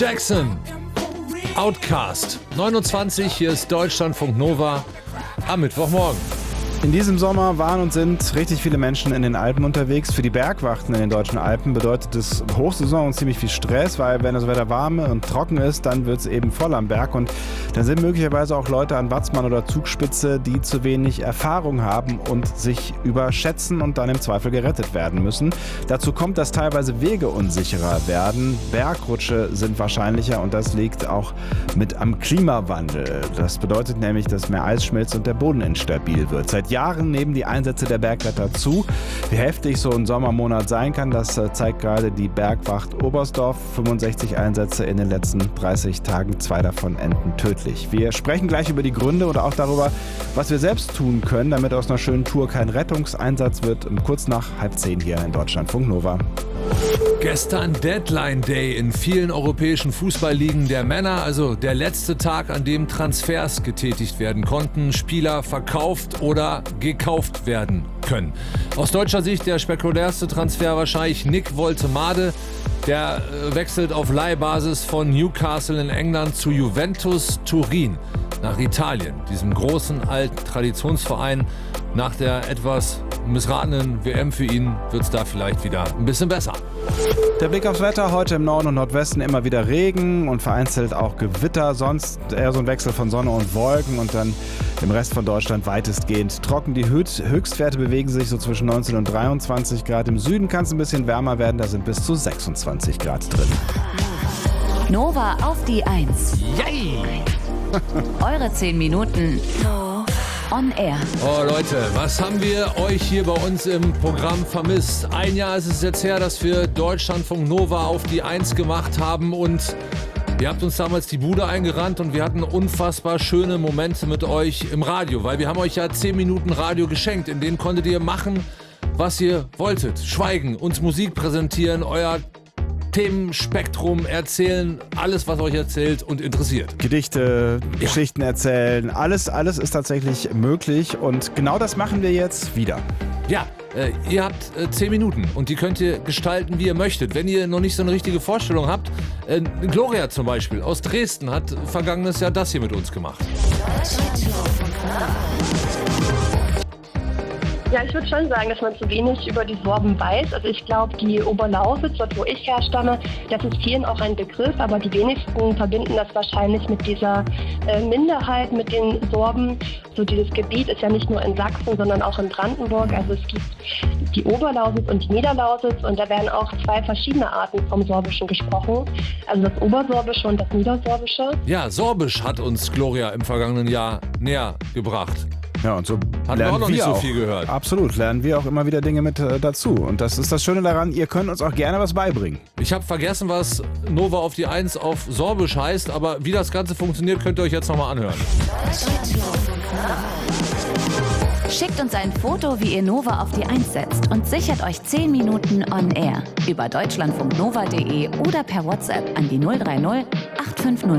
Jackson, Outcast, 29, hier ist Deutschlandfunk Nova am Mittwochmorgen. In diesem Sommer waren und sind richtig viele Menschen in den Alpen unterwegs. Für die Bergwachten in den deutschen Alpen bedeutet es Hochsaison und ziemlich viel Stress, weil wenn das Wetter warm und trocken ist, dann wird es eben voll am Berg. Und dann sind möglicherweise auch Leute an Watzmann oder Zugspitze, die zu wenig Erfahrung haben und sich überschätzen und dann im Zweifel gerettet werden müssen. Dazu kommt, dass teilweise Wege unsicherer werden. Bergrutsche sind wahrscheinlicher und das liegt auch mit am Klimawandel. Das bedeutet nämlich, dass mehr Eis schmilzt und der Boden instabil wird. Seit Jahren nehmen die Einsätze der Bergretter zu. Wie heftig so ein Sommermonat sein kann, das zeigt gerade die Bergwacht Oberstdorf. 65 Einsätze in den letzten 30 Tagen, 2 davon enden tödlich. Wir sprechen gleich über die Gründe oder auch darüber, was wir selbst tun können, damit aus einer schönen Tour kein Rettungseinsatz wird. Kurz nach 9:30 hier in Deutschlandfunk Nova. Gestern Deadline Day in vielen europäischen Fußballligen der Männer, also der letzte Tag, an dem Transfers getätigt werden konnten, Spieler verkauft oder gekauft werden können. Aus deutscher Sicht der spektakulärste Transfer wahrscheinlich Nick Woltemade. Der wechselt auf Leihbasis von Newcastle in England zu Juventus Turin nach Italien, diesem großen alten Traditionsverein. Nach der etwas missratenen WM für ihn wird es da vielleicht wieder ein bisschen besser. Der Blick aufs Wetter: heute im Norden und Nordwesten immer wieder Regen und vereinzelt auch Gewitter. Sonst eher so ein Wechsel von Sonne und Wolken und dann im Rest von Deutschland weitestgehend trocken. Die Höchstwerte bewegen sich so zwischen 19 und 23 Grad. Im Süden kann es ein bisschen wärmer werden, da sind bis zu 26 Grad drin. Nova auf die 1. Yay! Eure 10 Minuten on air. Oh Leute, was haben wir euch hier bei uns im Programm vermisst? Ein Jahr ist es jetzt her, dass wir Deutschlandfunk Nova auf die 1 gemacht haben und ihr habt uns damals die Bude eingerannt und wir hatten unfassbar schöne Momente mit euch im Radio, weil wir haben euch ja 10 Minuten Radio geschenkt, in denen konntet ihr machen, was ihr wolltet. Schweigen, uns Musik präsentieren, euer Themenspektrum erzählen, alles, was euch erzählt und interessiert. Gedichte, Geschichten erzählen, alles ist tatsächlich möglich und genau das machen wir jetzt wieder. Ja, ihr habt 10 Minuten und die könnt ihr gestalten, wie ihr möchtet. Wenn ihr noch nicht so eine richtige Vorstellung habt, Gloria zum Beispiel aus Dresden hat vergangenes Jahr das hier mit uns gemacht. Ja, ich würde schon sagen, dass man zu wenig über die Sorben weiß. Also ich glaube, die Oberlausitz, dort wo ich herstamme, das ist vielen auch ein Begriff, aber die wenigsten verbinden das wahrscheinlich mit dieser Minderheit, mit den Sorben. So dieses Gebiet ist ja nicht nur in Sachsen, sondern auch in Brandenburg. Also es gibt die Oberlausitz und die Niederlausitz und da werden auch 2 verschiedene Arten vom Sorbischen gesprochen. Also das Obersorbische und das Niedersorbische. Ja, Sorbisch hat uns Gloria im vergangenen Jahr näher gebracht. Ja, und so Hatten wir lernen auch noch nicht wir so auch. viel gehört. Absolut, lernen wir auch immer wieder Dinge mit dazu. Und das ist das Schöne daran, ihr könnt uns auch gerne was beibringen. Ich habe vergessen, was Nova auf die 1 auf Sorbisch heißt, aber wie das Ganze funktioniert, könnt ihr euch jetzt nochmal anhören. Schickt uns ein Foto, wie ihr Nova auf die 1 setzt und sichert euch 10 Minuten on air über deutschlandfunknova.de oder per WhatsApp an die 030 850